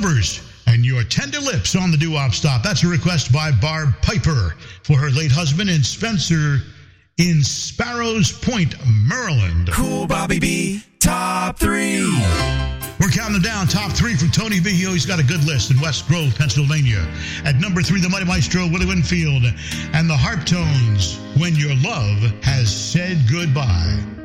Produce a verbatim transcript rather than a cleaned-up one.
Ropers and Your Tender Lips on the doo-wop stop. That's a request by Barb Piper for her late husband in Spencer in Sparrows Point, Maryland. Cool Bobby B, top three. We're counting down top three from Tony V. He always got a good list in West Grove, Pennsylvania. At number three, the Mighty Maestro, Willie Winfield, and the Harp Tones, When Your Love Has Said Goodbye.